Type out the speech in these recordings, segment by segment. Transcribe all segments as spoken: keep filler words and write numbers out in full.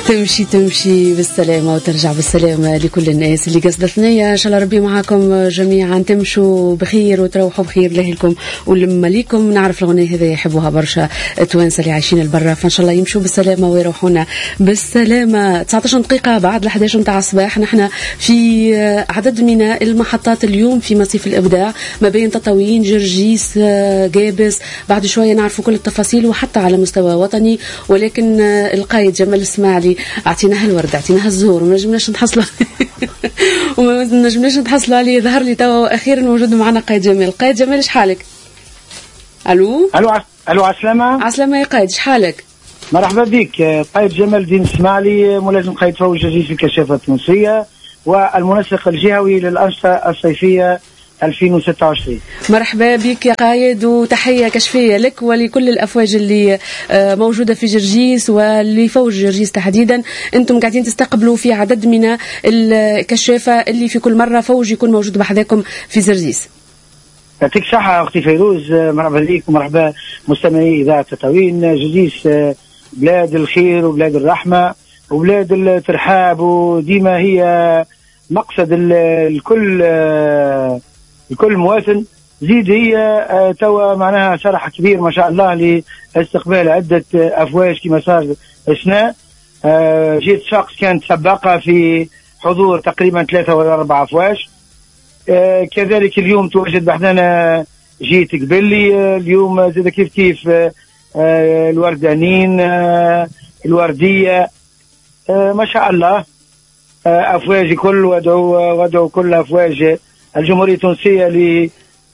تمشي تمشي بالسلامة وترجع بالسلامة لكل الناس اللي قصدت ثنية. إن شاء الله ربي معاكم جميعا، تمشوا بخير وتروحوا بخير لأهلكم ولما ليكم. نعرف الأغنية هذا يحبوها برشا توانسة اللي عايشين البرة، فإن شاء الله يمشوا بالسلامة ويروحونا بالسلامة. تسعة عشر دقيقة بعد الحادية عشرة متاع الصباح، نحن في عدد من المحطات اليوم في مصيف الإبداع ما بين تطاوين، جرجيس، جابس. بعد شوية نعرفوا كل التفاصيل وحتى على مستوى وطني، ولكن القائد جمال السماعلي اعطيناها الورد، اعطيناها الزهور، وما نجمناش نحصلوا وما نجمناش نحصلوا عليه. ظهر لي توا اخيرا موجود معنا قائد جمال. قائد جمال ايش حالك؟ الو الو الو عسلامة. عسلامة يا قائد، ايش حالك؟ مرحبا بك. قائد جمال الدين السماعلي، ملازم قائد فوج جرجيس الكشافة التونسية والمنسق الجهوي للأنشطة الصيفية ألفين وستة وعشرين. مرحبا بك يا قايد، وتحية كشفية لك ولكل الأفواج اللي موجودة في جرجيس واللي فوج جرجيس تحديدا. أنتم قاعدين تستقبلوا في عدد من الكشافة اللي في كل مرة فوج يكون موجود بحذاكم في جرجيس. يعطيك صحة أختي فيروز، مرحبا بك ومرحبا مستمعي إذاعة تطاوين. جرجيس بلاد الخير وبلاد الرحمة وبلاد الترحاب، وديما هي مقصد الكل الكل مواطن. زيد هي توا معناها شرح كبير ما شاء الله لاستقبال عدة أفواج كما صار أثناء جيت شخص كانت سباقة في حضور تقريبا ثلاثة ولا أربع أفواج. كذلك اليوم تواجد بحدنا جيت قبلي اليوم زاد كيف كيف الوردانين، الوردية، ما شاء الله أفواج كل ودعو ودعو كل أفواج الجمهورية التونسية ل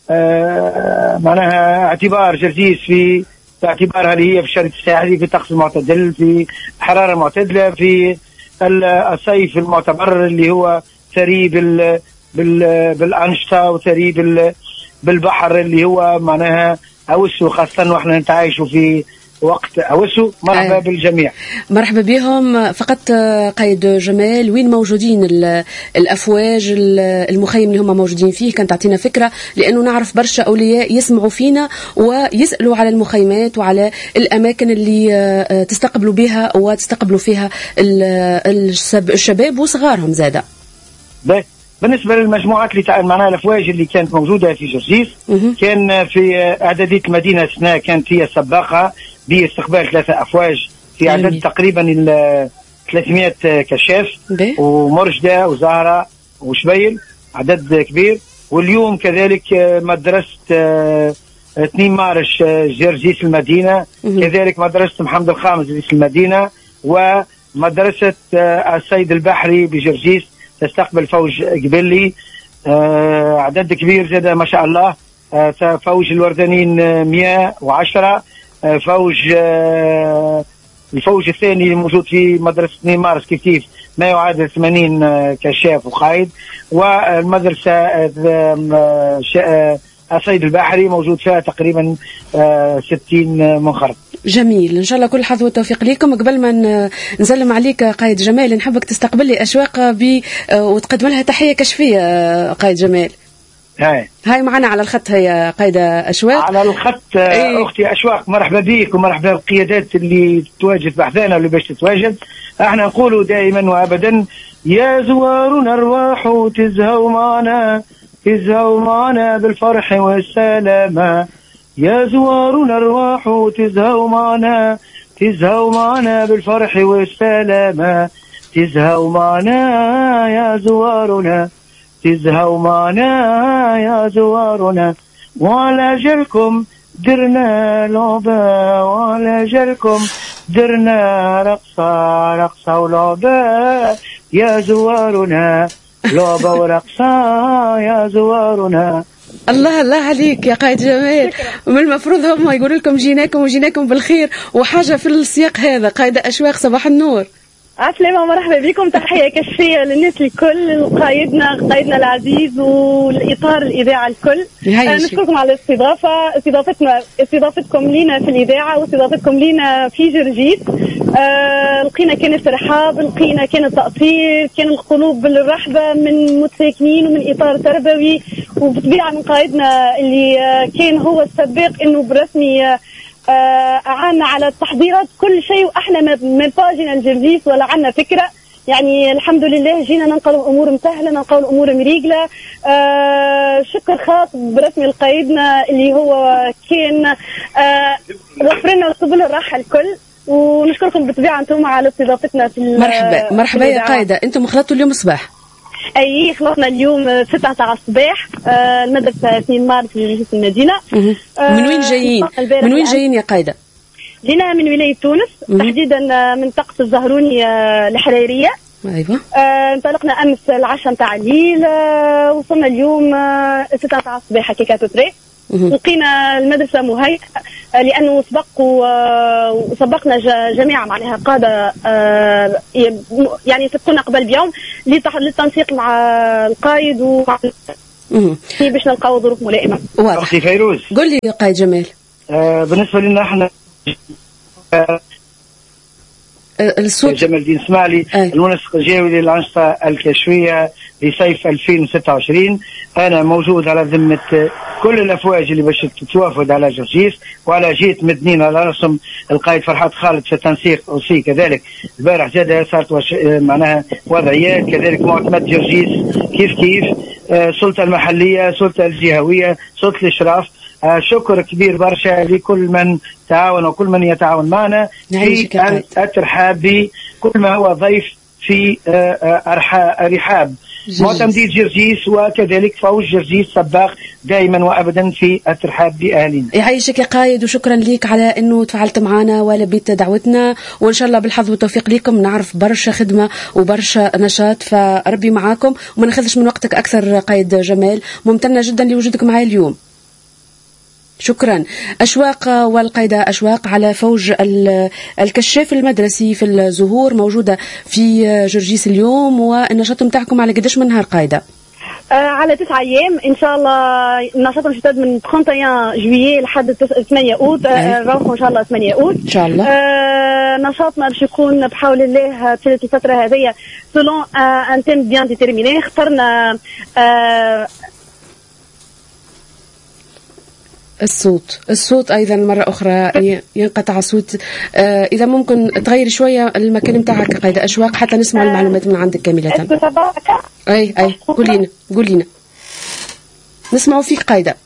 معناها اعتبار جرجيس في باعتبارها اللي هي في الشرق الساحلي، في الطقس المعتدل، في الحرارة المعتدلة، في الصيف المعتبر اللي هو ثري بال بال بالأنشطة وثري بال بالبحر اللي هو معناها أوسو، خاصة واحنا نتعايشوا في وقت أوسو. مرحبا بالجميع. مرحبا بهم. فقط قائد جمال، وين موجودين الأفواج، المخيم اللي هم موجودين فيه؟ كانت تعطينا فكرة، لأنه نعرف برشا أولياء يسمعوا فينا ويسألوا على المخيمات وعلى الأماكن اللي تستقبلوا بها وتستقبلوا فيها الشباب وصغارهم زادة. بالنسبة للمجموعات اللي تعال معناها الأفواج اللي كانت موجودة في جرجيس، كان في إعدادية المدينة سنة كانت هي سباقة باستقبال ثلاثة أفواج في عدد جميل. تقريبا ثلاثمائة كشاف ومرشدة وزهرة وشبيل، عدد كبير. واليوم كذلك مدرسة اثنين مارش جرجيس المدينة، كذلك مدرسة محمد الخامس جرجيس المدينة، ومدرسة السيد البحري بجرجيس تستقبل فوج قبلي. آه عدد كبير زاد ما شاء الله. آه فوج الوردانيين مئة وعشرة، آه فوج آه الفوج الثاني موجود في مدرسة اثنين مارس كيف كيف ما يعادل ثمانين آه كشاف وقائد. والمدرسة آه آه السيد البحري موجود فيها تقريبا آه ستين منخرط. جميل، إن شاء الله كل حظ والتوفيق لكم. قبل ما نسلم عليك قائد جمال، نحبك تستقبل لي أشواق ب وتقدم لها تحية كشفية. قائد جمال هاي هاي معنا على الخط، هي قايدة أشواق على الخط. ايه؟ أختي أشواق، مرحبا بيك ومرحبا بالقيادات اللي تواجد بحثنا واللي باش تتواجد. احنا نقولوا دائما وأبدا يا زوارنا ارواحوا تزهوا معنا، تزهوا معنا بالفرح والسلامة. يا زوارنا ارواحوا تزهوا معنا، تزهوا معنا بالفرح والسلامة. تزهوا معنا يا زوارنا، تزهوا معنا يا زوارنا. وعلى جلكم درنا لعبة، وعلى جلكم درنا رقصة، رقصة ولعبة يا زوارنا، لعبة ورقصة يا زوارنا. الله الله عليك يا قائد جمال. من المفروض هم يقولوا لكم جيناكم وجيناكم بالخير وحاجة في السياق هذا. قائدة أشواق، صباح النور. عسلامة ومرحبا بكم. تحية كشفية للناس الكل، قائدنا قائدنا العزيز والإطار الإذاعة الكل. نشكركم على الاستضافة، استضافتنا استضافتكم لينا في الإذاعة واستضافتكم لينا في جرجيس. آه لقينا كان استرحاب، لقينا كان تأطير، كان القلوب بالرحبة من متساكنين ومن إطار تربوي، وبطبيعة من قائدنا اللي آه كان هو السباق إنه برسمي آه أعانا على التحضيرات كل شيء، وإحنا من باجنا الجرجيس ولا عنا فكرة. يعني الحمد لله جينا ننقل الأمور مسهلة، ننقل الأمور مريقلة. آه شكر خاص برسمي لقايدنا اللي هو كان آه وفرنا سبل الراحة الكل، ونشكركم بالطبيعة أنتم على استضافتنا في مرحبا مرحبا يا قايدة. أنتم خلطتوا اليوم الصباح؟ أي خلطنا اليوم ستة تاع الصباح. آه المدرسة اثنين مارس في جرجيس المدينة. آه من وين جايين؟ من وين جايين يا قايدة؟ جينا من ولاية تونس، تحديدا منطقة الزهروني الحريرية. ايوه. آه، انطلقنا امس العشاء نتاع الليل. آه، وصلنا اليوم آه، ستة تاع الصباح هكاك تتري. لقينا المدرسة مهيئة آه، لأنه سبق وسبقنا جميع معناها قادة آه، يعني سبقونا قبل بيوم للتنسيق مع القائد و باش نلقاو ظروف ملائمة. أختي فيروز، قل لي يا قائد جمال. آه، بالنسبة لنا احنا آه، الصوت جمال الدين اسماعيلي المنسق الجوي للأنشطة الكشفية لصيف ألفين وستة وعشرين. أنا موجود على ذمة كل الأفواج اللي باش تتوافد على جرجيس، وعلى جهة مدنين على رسم القائد فرحات خالد في التنسيق أوسي. كذلك البارح زاد صارت وش... معناها وضعيات كذلك معتمد جرجيس كيف كيف آه، السلطة المحلية، السلطة الجهوية، سلطة الإشراف. آه شكر كبير برشا لكل من تعاون وكل من يتعاون معنا في الترحاب بكل ما هو ضيف في آه آه رحاب معتمدي جرجيس، وكذلك فوج جرجيس سباق دائما وابدا في الترحاب باهالينا. يعيشك يا قايد، وشكرا ليك على انه تفاعلت معنا ولبيت دعوتنا، وان شاء الله بالحظ والتوفيق ليكم. نعرف برشا خدمه وبرشا نشاط، فربي معاكم وما ناخذش من وقتك اكثر. قايد جمال، ممتنه جدا لوجودك معي اليوم. شكرا. أشواق والقايدة أشواق على فوج الكشاف المدرسي في الزهور موجودة في جرجيس اليوم، والنشاط متاعكم على قداش من نهار قايدة؟ آه على تسعة أيام إن شاء الله. النشاط مشتد من واحد وثلاثين جويي لحد ثمانية أوت. آه نروحوا إن شاء الله ثمانية أوت إن شاء الله. آه نشاطنا باش يكون بحول الله في الفترة هذه سولون ان تيم بيان ديتيرميني. اخترنا آه الصوت الصوت أيضا مرة أخرى ينقطع الصوت. آه إذا ممكن تغير شوية المكان متاعك قايدة أشواق حتى نسمع آه المعلومات من عندك كاملة. أي أي قولينا قولينا نسمعوا فيك قايدة.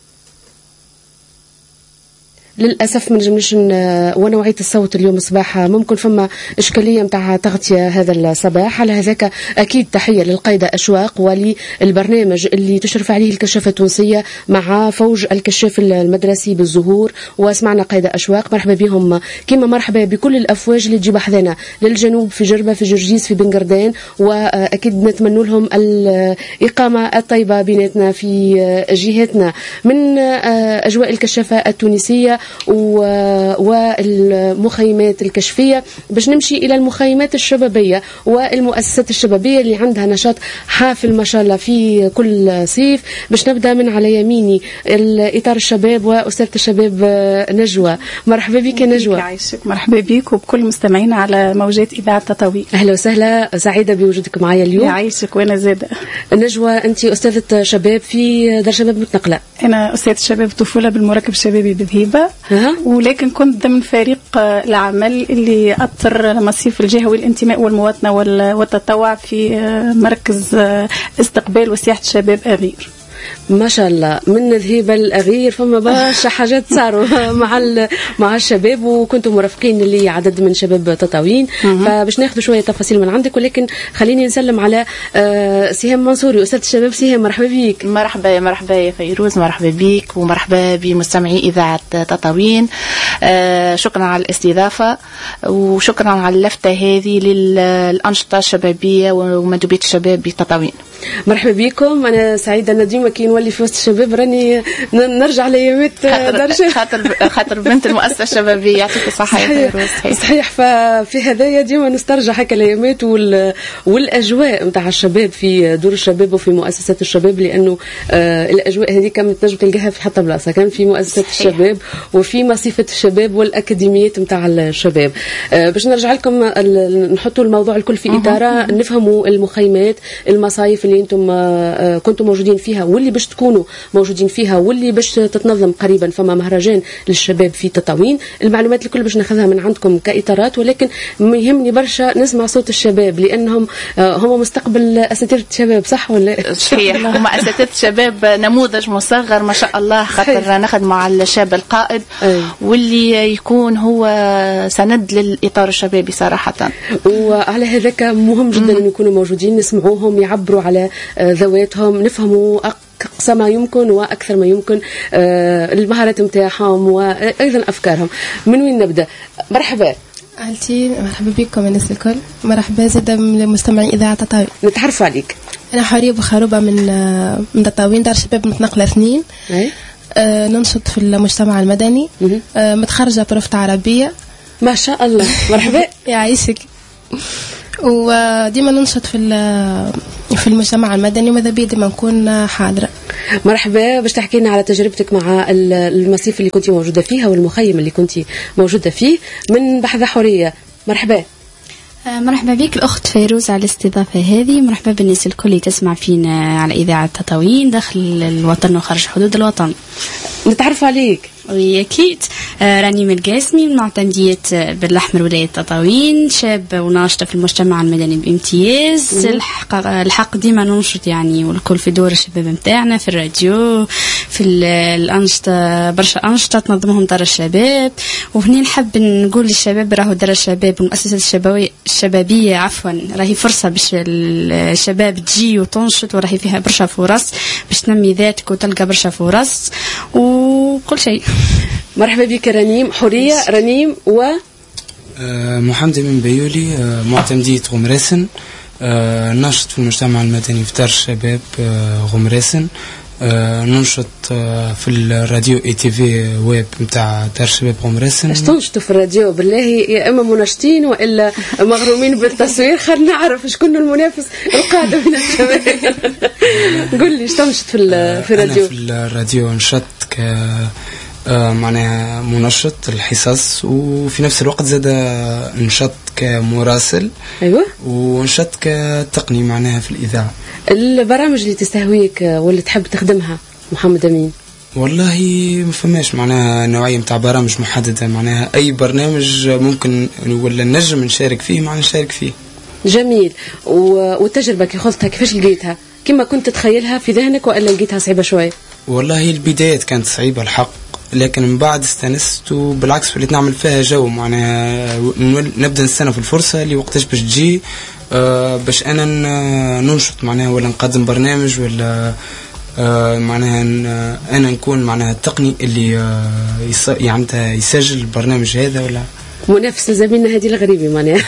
للأسف ما نجمش ونوعية الصوت اليوم صباح ممكن فما إشكالية متاع تغطية هذا الصباح. على هذاك أكيد تحية للقايدة أشواق وللبرنامج اللي تشرف عليه الكشافة التونسية مع فوج الكشاف المدرسي بالزهور. واسمعنا قايدة أشواق، مرحبا بهم كما مرحبا بكل الأفواج اللي تجيب حذانا للجنوب في جربة في جرجيس في بنقردان، وأكيد نتمنى لهم الإقامة الطيبة بيناتنا في جهتنا من أجواء الكشافة التونسية والمخيمات الكشفية. باش نمشي إلى المخيمات الشبابية والمؤسسات الشبابية اللي عندها نشاط حافل ما شاء الله في كل صيف. باش نبدأ من على يميني الإطار الشباب وأستاذة الشباب نجوى. مرحبا بك نجوى. يعيشك. مرحبا بك وبكل مستمعين على موجات إذاعة تطاوين. أهلا وسهلا، سعيدة بوجودك معايا اليوم. يعيشك. وأنا زادة نجوى، أنت أستاذة شباب في دار شباب متنقلة. أنا أستاذة شباب طفولة بالمركب الشبابي بذهيبة، ولكن كنت ضمن فريق العمل اللي أطر المصيف الجهوي الانتماء والمواطنة والتطوع في مركز استقبال وسياحة الشباب أغير. ما شاء الله، من ذهيبة الأغير فما برشا حاجات صاروا مع مع الشباب، وكنتم مرافقين اللي عدد من شباب تطاوين. فباش ناخذ شوية تفاصيل من عندك، ولكن خليني نسلم على سهام منصوري أستاذ الشباب. سهام مرحبا بك. مرحبا يا مرحبا يا فيروز، مرحبا بك ومرحبا بمستمعي إذاعة تطاوين. شكرا على الاستضافة وشكرا على اللفتة هذه للأنشطة الشبابية ومندوبية الشباب بتطاوين. مرحبا بكم. أنا سعيدة أن ديما كي نولي في وسط الشباب راني نرجع لأيامات درجة خاطر خاطر بنت المؤسسة الشبابية. يعطيك الصحة يا فيروز. صحيح, صحيح. ففي هذايا ديما نسترجع هكا الأيامات والأجواء متاع الشباب في دور الشباب وفي مؤسسات الشباب، لأنه آه الأجواء هذه كانت تنجم تلقاها في حتى بلاصة. كان في مؤسسات صحيح. الشباب وفي مصيفة الشباب والأكاديميات متاع الشباب. آه باش نرجع لكم نحطوا الموضوع الكل في إطاره، نفهموا المخيمات المصايف اللي انتم كنتم موجودين فيها واللي باش تكونوا موجودين فيها واللي باش تتنظم قريبا، فما مهرجان للشباب في تطاوين. المعلومات الكل باش ناخذها من عندكم كإطارات، ولكن يهمني برشا نسمع صوت الشباب لأنهم هم مستقبل أساتذة الشباب، صح ولا؟ صحيح، هم أساتذة الشباب نموذج مصغر ما شاء الله، خاطر ناخذ مع الشاب القائد أي. واللي يكون هو سند للإطار الشبابي صراحة. وعلى هذاك مهم جدا أن يكونوا موجودين، نسمعوهم يعبروا على ذواتهم، نفهموا أقصى ما يمكن وأكثر ما يمكن المهارات متاعهم وأيضا أفكارهم. من وين نبدأ؟ مرحبا. أهلتي، مرحبا بكم الناس الكل. مرحبا زاده من مستمعي إذاعة تطاوين. نتعرف عليك. أنا حورية بخروبة من من تطاوين، دار شباب متنقلة اثنين. آه ننشط في المجتمع المدني. آه متخرجة بروفة عربية. ما شاء الله، مرحبا. يعيشك. وديما ننشط في في المجتمع المدني، وماذا بيا ديما نكون حاضرة. مرحبا، باش تحكي لنا على تجربتك مع المصيف اللي كنتي موجودة فيها والمخيم اللي كنتي موجودة فيه من بحث حورية. مرحبا. مرحبا بك الأخت فيروز على الاستضافة هذه. مرحبا بالناس الكل اللي تسمع فينا على إذاعة تطاوين داخل الوطن وخارج حدود الوطن. نتعرف عليك. أكيد. راني القاسمي من معتمدية بالأحمر ولاية تطاوين، شاب وناشطة في المجتمع المدني بامتياز. الحق, الحق ديما ننشط يعني والكل في دور الشباب متاعنا في الراديو، في الأنشطة، برشا أنشطة تنظمهم دار الشباب. وهنا نحب نقول للشباب راهو دار الشباب والمؤسسات الشبابية الشبابية عفوا راهي فرصة باش الشباب تجي وتنشط، وراهي فيها برشا فرص باش تنمي ذاتك وتلقى برشا فرص وكل شيء. مرحبا بك رنيم. حورية. رنيم و محمد من بيولي، معتمدية غمراسن، ناشط في المجتمع المدني في دار الشباب غمراسن، ننشط في الراديو اي تي في ويب نتاع دار الشباب غمراسن. اش تنشطوا في الراديو بالله؟ يا اما مناشطين والا مغرومين بالتصوير؟ خلينا نعرف شكون المنافس القادم من الشباب. قول لي اش تنشط في في الراديو؟ أنا في الراديو نشط ك معناها منشط الحصص، وفي نفس الوقت زاد نشط كمراسل. ايوه. ونشط كتقني معناها في الإذاعة. البرامج اللي تستهويك واللي تحب تخدمها محمد أمين؟ والله ما فماش معناها نوعية متاع برامج محددة، معناها أي برنامج ممكن ولا نجم نشارك فيه معناها نشارك فيه. جميل. والتجربة كي خلطتها كيفاش لقيتها؟ كما كنت تتخيلها في ذهنك ولا لقيتها صعيبة شوية؟ والله البدايات كانت صعيبة الحق، لكن من بعد استنست وبالعكس وليت نعمل فيها جو، معناها نبدا نستنى في الفرصة اللي وقتاش باش تجي أه باش انا ننشط معناها ولا نقدم برنامج ولا أه معناها انا نكون معناها التقني اللي أه يعني يسجل البرنامج هذا ولا منافس زميلنا هذه الغريبة معناها.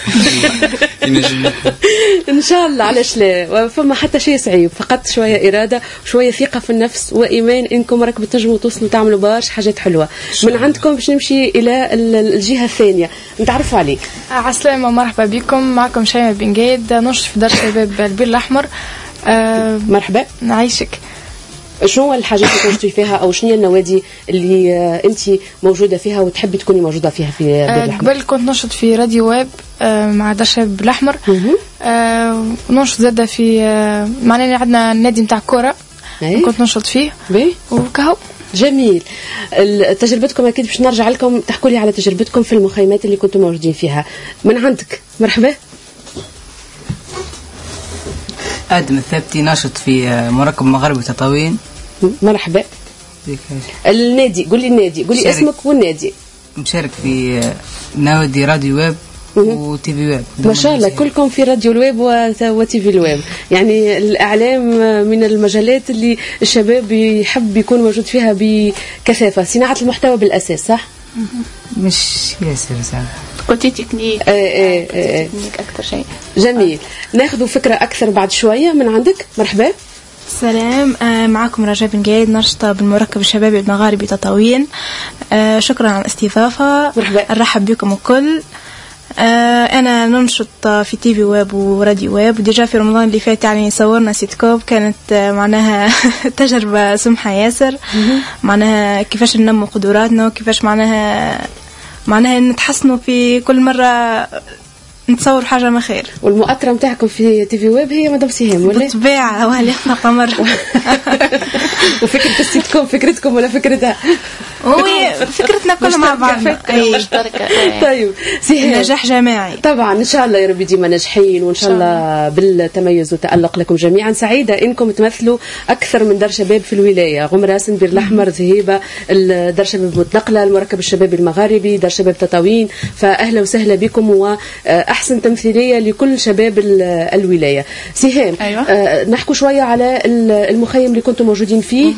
إن شاء الله، علاش لا؟ فما حتى شيء صعيب، فقط شوية إرادة وشوية ثقة في النفس وإيمان إنكم راكم تنجموا توصلوا تعملوا برشا حاجات حلوة. من عندكم باش نمشي إلى الجهة الثانية، نتعرفوا عليك. عسلامة، مرحبا بكم. معكم شيماء بن جايد، نشط في دار شباب البير الأحمر. أه مرحبا. نعيشك. شنو الحاجات اللي تنشطي فيها او شنو النوادي اللي آه انت موجوده فيها وتحبي تكوني موجوده فيها في بير الأحمر؟ قبل كنت نشط في راديو ويب آه مع دار الشباب الأحمر. آه نشط زاده في آه معناها عندنا نادي نتاع كوره كنت نشط فيه وكهو. جميل. تجربتكم اكيد باش نرجع لكم تحكوا لي على تجربتكم في المخيمات اللي كنتم موجودين فيها. من عندك مرحبا. آدم الثابتي، ناشط في مركب مغربي تطاوين. مرحبا. النادي، قولي النادي، قولي اسمك والنادي. مشارك في نادي راديو ويب وتي في ويب. ما شاء الله كلكم في راديو الويب وتي في الويب، يعني الإعلام من المجالات اللي الشباب يحب يكون موجود فيها بكثافة. صناعة المحتوى بالأساس، صح؟ مش ياسر صح. كنتي تكنيك. ايه ايه ايه تكنيك أكثر شيء. جميل. ناخذ فكرة أكثر بعد شوية. من عندك مرحبا. سلام، آه معكم رجاء بن جايد، ناشطة بالمركب الشبابي المغاربي تطاوين. آه شكرا على الاستضافة. مرحبا. نرحب بكم الكل. آه أنا ننشط في تي في ويب وراديو ويب، وديجا في رمضان اللي فات يعني صورنا سيت كوب، كانت آه معناها تجربة سمحة ياسر. معناها كيفاش ننمو قدراتنا وكيفاش معناها معناها نتحسنوا في كل مرة نتصور حاجه ما خير. والمؤطره نتاعكم في تي في ويب هي مدام سهام ولا بالطبيعه وهل يخفى قمر. وفكره السيتكم فكرتكم ولا فكرتها؟ فكرتنا كلها مع بعض مشتركه. طيب سهام نجاح جماعي طبعا ان شاء الله يا ربي ديما ناجحين وان شاء الله بالتميز والتالق لكم جميعا. سعيده انكم تمثلوا اكثر من دار شباب في الولايه، غمراسن، بير الاحمر، ذهيبه، دار شباب متنقله، المركب الشبابي المغاربي، دار شباب تطاوين، فاهلا وسهلا بكم واحسن تمثيليه لكل شباب الولايه. سهام أيوة. آه نحكوا شويه على المخيم اللي كنتم موجودين فيه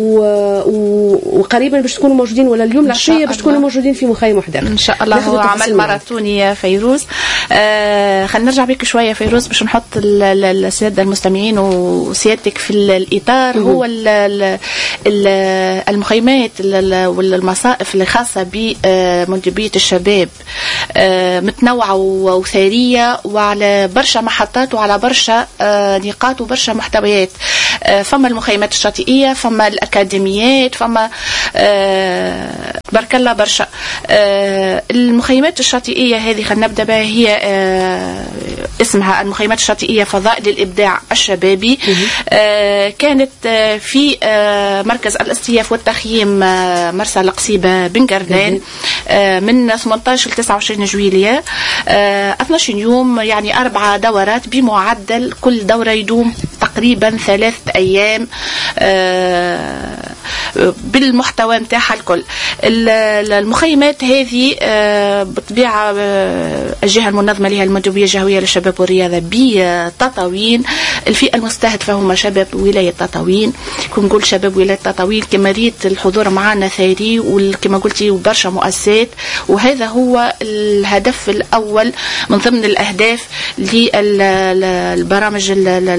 وقريبا باش تكونوا موجودين ولا اليوم العشيه باش تكونوا موجودين في مخيم وحده ان شاء الله. هو عمل ماراثوني يا فيروز. آه خلينا نرجع بك شويه فيروز باش نحط الساده المستمعين وسيادتك في الاطار. م- هو ال ال ال المخيمات والمصائف اللي خاصه بمنجبيه الشباب آه متنوعه وثريه وعلى برشا محطات وعلى برشا آه نقاط وبرشا محتويات. آه فما المخيمات الشاطئيه، فما الاكاديميات، فما آه بارك الله برشا. آه المخيمات الشاطئيه هذه خلينا نبدا بها، هي آه اسمها المخيمات الشاطئيه فضاء للابداع الشبابي. آه كانت آه في آه مركز الاستياف والتخييم آه مرسى القصيبه بن قردان آه من ثمانية عشر ل تسعة وعشرين جويلية، آه اثني عشر يوم، يعني اربع دورات بمعدل كل دوره يدوم تقريبا ثلاثة ايام آه بالمحتوى نتاعها الكل. المخيمات هذه بطبيعه الجهه المنظمه لها المندوبيه الجهويه للشباب والرياضه بتطاوين، الفئه المستهدفه هم شباب ولايه تطاوين. كون نقول شباب ولايه تطاوين كما ريت الحضور معنا ثري وكما قلتي وبرشا مؤسسات، وهذا هو الهدف الاول من ضمن الاهداف للبرامج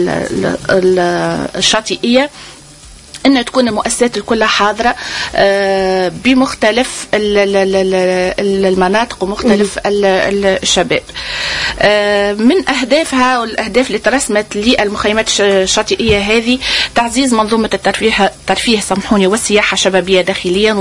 الشاطئية، أن تكون المؤسسات الكلها حاضرة بمختلف المناطق ومختلف الشباب. من أهدافها والأهداف اللي ترسمت للمخيمات الشاطئية هذه تعزيز منظومة الترفيه ترفيه سامحوني والسياحة الشبابية داخليا،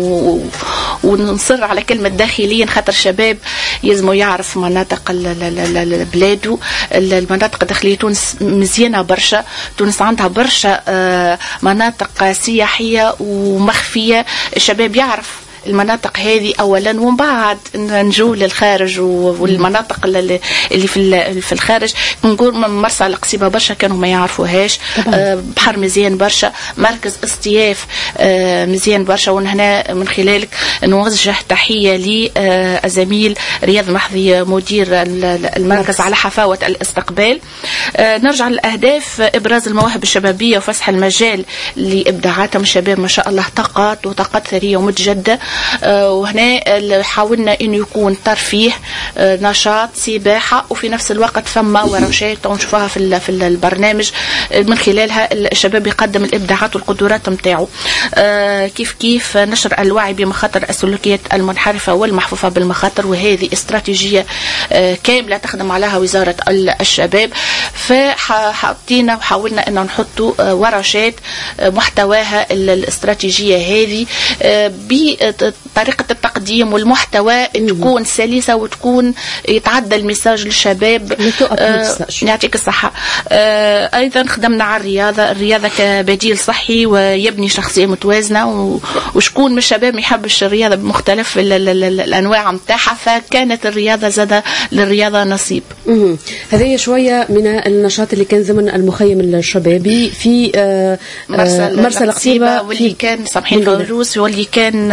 ونصر على كلمة داخليا خاطر الشباب يلزموا يعرف مناطق بلاده. المناطق الداخلية تونس مزيانة برشا، تونس عندها برشا مناطق مناطق سياحية ومخفية، الشباب يعرف المناطق هذه أولا، ومن بعد نجو للخارج والمناطق اللي في في الخارج. نقول مرسى القصيبة برشا كانوا ما يعرفوهاش، آه بحر مزيان برشا، مركز استياف آه مزيان برشا. وهنا من خلالك نوجه تحية للزميل رياض محظي مدير المركز على حفاوة الاستقبال. آه نرجع للأهداف، إبراز المواهب الشبابية وفسح المجال لإبداعاتهم. الشباب ما شاء الله طاقات وطاقات ثرية ومتجدة، آه وهنا حاولنا انه يكون ترفيه، آه نشاط، سباحه، وفي نفس الوقت فما ورشات ونشوفها في في البرنامج آه من خلالها الشباب يقدم الابداعات والقدرات نتاعو. آه كيف كيف نشر الوعي بمخاطر السلوكيات المنحرفه والمحفوفه بالمخاطر، وهذه استراتيجيه آه كامله تخدم عليها وزاره الشباب. فحطينا وحاولنا ان نحطوا آه ورشات آه محتواها الاستراتيجيه هذه آه طريقة التقديم والمحتوى تكون سلسة وتكون يتعدى المساج للشباب. آه يعطيك الصحة. آه أيضا خدمنا على الرياضة، الرياضة كبديل صحي ويبني شخصية متوازنة، وشكون من الشباب ما يحبش الرياضة بمختلف الأنواع متاعها، فكانت الرياضة زادة للرياضة نصيب. هذه شوية من النشاط اللي كان ضمن المخيم الشبابي في آه مرسى القصيبة، واللي كان سامحين فيروز واللي كان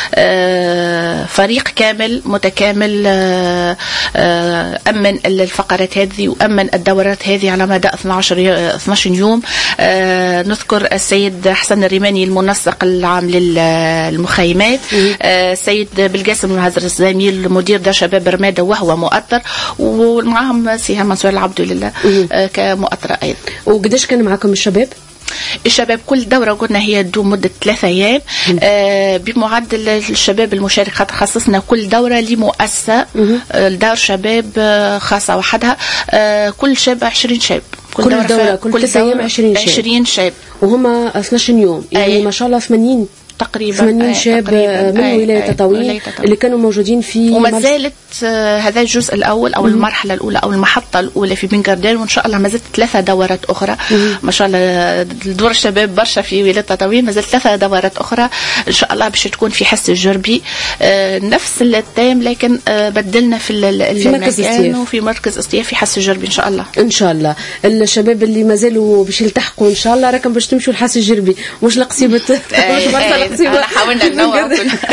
فريق كامل متكامل أمن الفقرات هذه وأمن الدورات هذه على مدى اثني عشر يوم. نذكر السيد حسن الريماني المنسق العام للمخيمات، السيد بالقاسم المهزر الزميل مدير دار شباب رمادة وهو مؤطر، ومعهم سيها منصور العبد لله كمؤطرة أيضا. وقديش كان معكم الشباب؟ الشباب كل دورة قلنا هي تدوم مدة ثلاثة أيام آه بمعدل الشباب المشارك، خاطر خصصنا كل دورة لمؤسسة آه دار شباب خاصة وحدها، آه كل شاب عشرين شاب، كل, كل دورة, دورة كل ثلاثة أيام عشرين شاب. عشرين شاب وهم اثني عشر يوم، يعني أيه. ما شاء الله ثمانين تقريبا ثمانين شاب من ولاية تطاوين اللي كانوا موجودين في وما زالت هذا الجزء الأول أو المرحلة الأولى أو المحطة الأولى في بنغردان، وإن شاء الله ما زالت ثلاثة دورات أخرى. ما شاء الله دور الشباب برشا في ولاية تطاوين، ما زالت ثلاثة دورات أخرى إن شاء الله باش تكون في حس الجربي نفس التيم، لكن بدلنا في المكان وفي مركز اصطياف في حس الجربي إن شاء الله. إن شاء الله الشباب اللي ما زالوا باش يلتحقوا إن شاء الله راكم باش تمشوا لحس الجربي، مش لقصيبة مش مرسى لقصيبة، حاولنا ننوع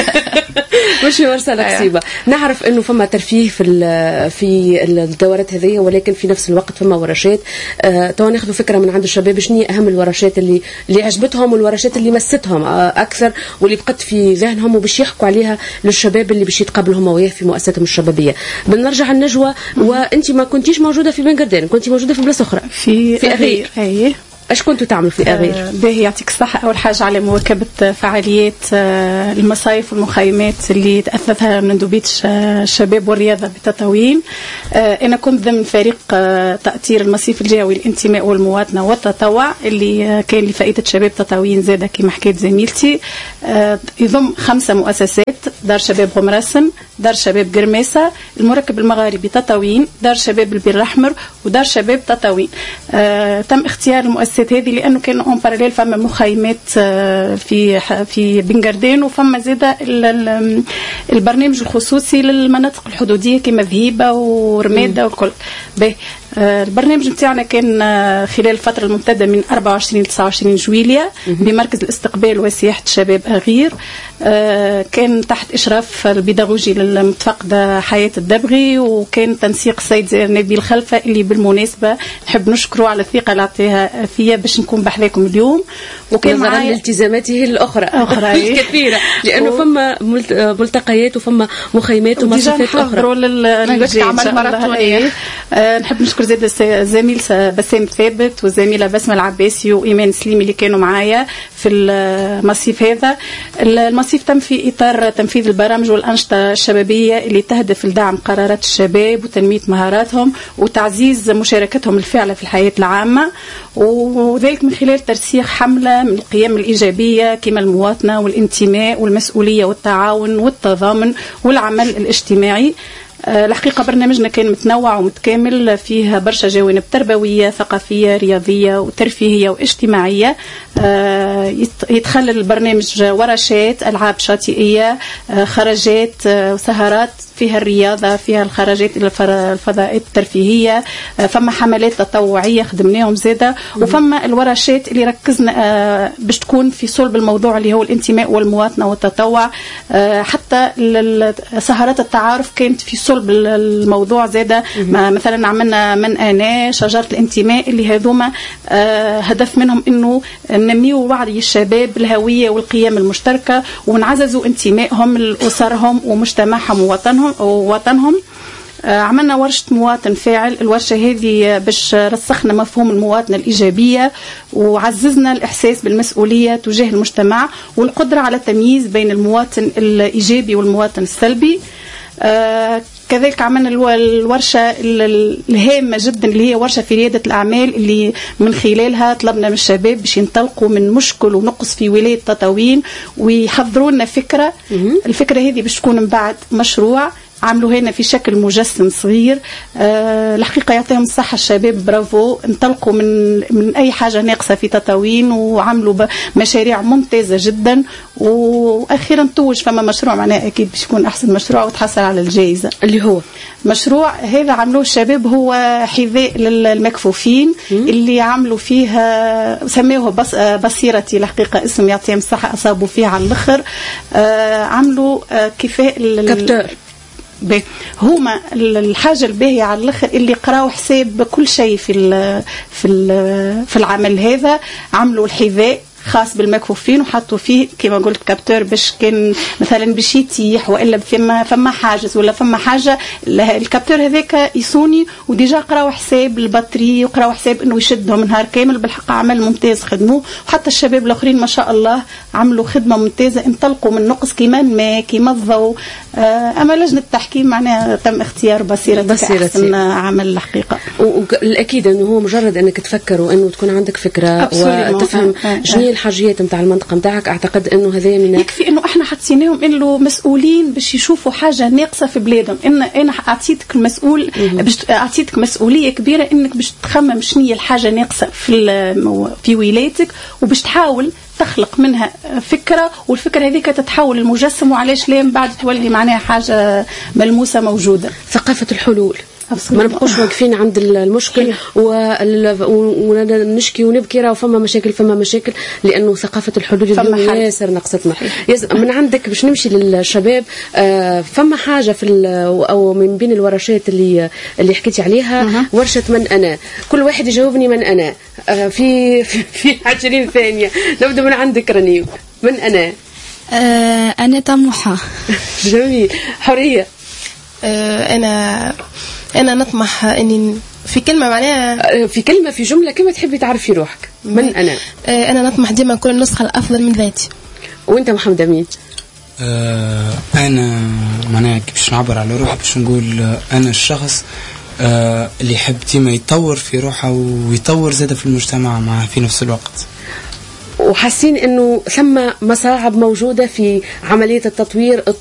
مش مرسى لقصيبة. نعرف إنه فما ترفيه في في الدورات هذه، ولكن في نفس الوقت فما ورشات. آه تو ناخذوا فكرة من عند الشباب شنو أهم الورشات اللي اللي عجبتهم والورشات اللي مستهم آه أكثر واللي بقت في ذهنهم وباش يحكوا عليها للشباب اللي باش يتقابلوا هم وياه في مؤسساتهم الشبابية. بنرجع النجوى، وأنت ما كنتيش موجودة في بنغردان، كنتي موجودة في بلاصة أخرى في في أغير. أيه. اش كنتوا تعملوا في أغير؟ آه باهي يعطيك الصحة. أول حاجة على مواكبة فعاليات آه المصايف والمخيمات اللي تأسسها مندوبية الشباب والرياضة بتطاوين. آه أنا كنت ضمن فريق آه تأطير المصيف الجهوي الانتماء والمواطنة والتطوع اللي آه كان لفائدة شباب تطاوين زادة كما حكيت زميلتي. آه يضم خمسة مؤسسات: دار شباب غمراسن، دار شباب قرماسة، المركب المغاربي تطاوين، دار شباب البير الأحمر، ودار شباب تطاوين. آه تم اختيار المؤسسات هذه لأنه كان اون باراليل فما مخيمات آه في في بنغردان، وفما زادة البرنامج الخصوصي للمناطق الحدودية كما ذهيبة ورمادة والكل. باهي آه البرنامج نتاعنا كان آه خلال الفترة الممتدة من أربعة وعشرين ل تسعة وعشرين جويلية بمركز الاستقبال وسياحة شباب أغير. آه كان تحت إشراف البيداغوجي للمتفقدة حياة الدبغي، وكان تنسيق السيد نبيل خلفة اللي بالمناسبة نحب نشكره على الثقة اللي عطيها فيا باش نكون بحذاكم اليوم. وكان معايا التزاماته الأخرى أخرى الكثيرة، لأنه و... فما ملتقيات وفما مخيمات ومصيفات أخرى للجيش. آه نحب نشكر زاد الزميل بسام ثابت والزميلة بسمة العباسي وإيمان سليمي اللي كانوا معايا في المصيف هذا. المصيف تم في إطار تنفيذ البرامج والأنشطة الشبابية اللي تهدف لدعم قرارات الشباب وتنمية مهاراتهم وتعزيز مشاركتهم الفعلة في الحياة العامة، وذلك من خلال ترسيخ حملة من القيم الإيجابية كما المواطنة والانتماء والمسؤولية والتعاون والتضامن والعمل الاجتماعي. الحقيقة برنامجنا كان متنوع ومتكامل، فيها برشا جوانب تربوية ثقافية رياضية وترفيهية واجتماعية. يتخلل البرنامج ورشات، ألعاب شاطئية، خرجات وسهرات، فيها الرياضة، فيها الخرجات إلى الفضاءات الترفيهية، فما حملات تطوعية خدمناهم زادة، وفما الورشات اللي ركزنا باش تكون في صلب الموضوع اللي هو الانتماء والمواطنة والتطوع. حتى سهرات التعارف كانت في صلب الموضوع زادة. مثلا عملنا من أنا شجرة الانتماء اللي هذوما هدف منهم إنه ننميوا وعي الشباب بالهوية والقيم المشتركة ونعززوا انتمائهم لأسرهم ومجتمعهم ووطنهم ووطنهم. عملنا ورشة مواطن فاعل. الورشة هذه باش رسخنا مفهوم المواطنة الإيجابية وعززنا الإحساس بالمسؤولية تجاه المجتمع والقدرة على التمييز بين المواطن الإيجابي والمواطن السلبي. آه كذلك عملنا الورشة الهامة جدا اللي هي ورشة في ريادة الأعمال، اللي من خلالها طلبنا من الشباب باش ينطلقوا من مشكل ونقص في ولاية تطاوين ويحضروا لنا فكرة. الفكرة هذه باش تكون من بعد مشروع عملوا هنا في شكل مجسم صغير. أه الحقيقة يعطيهم الصحة الشباب، برافو، انطلقوا من من أي حاجة ناقصة في تطاوين وعملوا مشاريع ممتازة جدا. وأخيرا توج فما مشروع معناه أكيد باش يكون أحسن مشروع وتحصل على الجائزة، اللي هو مشروع هذا عملوه الشباب، هو حذاء للمكفوفين اللي عملوا فيها سموه بص بصيرتي. الحقيقة اسم يعطيهم الصحة، أصابوا فيه على الآخر. أه عملوا أه كفاء كابتور. هما الحاجة الباهية على الآخر اللي قراوا حساب كل شيء في ال في ال في العمل هذا. عملوا الحذاء خاص بالمكفوفين وحطوا فيه كما قلت كابتور باش كان مثلا باش يتيح والا فما فما حاجز ولا فما حاجه الكابتور هذاك يسوني وديجا قراوا حساب البطاريه وقراوا حساب انه يشدهم نهار كامل. بالحق عمل ممتاز خدموه، وحتى الشباب الاخرين ما شاء الله عملوا خدمه ممتازه، انطلقوا من نقص كيما الماء كيما الضوء. اما لجنه التحكيم معناها تم اختيار بصيره كأحسن عمل الحقيقه. والاكيد انه هو مجرد انك تفكر وانه تكون عندك فكره وتفهم شنو الحاجيات نتاع المنطقه نتاعك اعتقد انه هذا من يكفي انه احنا حطيناهم انه مسؤولين باش يشوفوا حاجه ناقصه في بلادهم. ان انا اعطيتك المسؤول باش اعطيتك مسؤوليه كبيره انك باش تخمم شنو هي الحاجه ناقصه في في ولايتك وباش تحاول تخلق منها فكرة، والفكرة هذيك تتحول المجسم، وعلاش لا من بعد تولي معناها حاجة ملموسة موجودة. ثقافة الحلول، ما نبقوش واقفين عند المشكل ونشكي ونبكي راه فما مشاكل فما مشاكل، لانه ثقافه الحلول اليوم ياسر نقصتنا. من عندك باش نمشي للشباب، فما حاجه في او من بين الورشات اللي اللي حكيتي عليها ورشه من انا، كل واحد يجاوبني من انا في في عشرين ثانيه. نبدا من عندك رنيم، من انا؟ آه انا طموحه. جميل. حوريه؟ آه انا أنا نطمح إني في كلمة معناها في كلمة في جملة كما تحبي تعرفي روحك. من أنا؟ أنا نطمح ديما نكون النسخة الأفضل من ذاتي. وأنت محمد أمين؟ آه أنا معناها باش نعبر على روحي باش نقول أنا الشخص آه اللي يحب ديما يطور في روحه ويطور زاده في المجتمع مع في نفس الوقت. وحاسين انه ثم مصاعب موجوده في عمليه التطوير